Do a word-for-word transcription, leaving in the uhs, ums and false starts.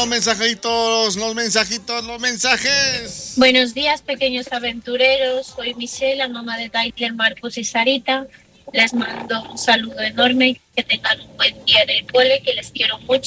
los mensajitos, los mensajitos, los mensajes. Buenos días, pequeños aventureros. Soy Michelle, la mamá de Tyler, Marcos y Sarita. Les mando un saludo enorme. Que tengan un buen día en el cole, que les quiero mucho.